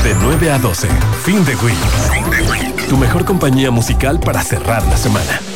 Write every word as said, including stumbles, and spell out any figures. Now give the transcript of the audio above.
De nueve a doce, Fin de Week. Tu mejor compañía musical para cerrar la semana.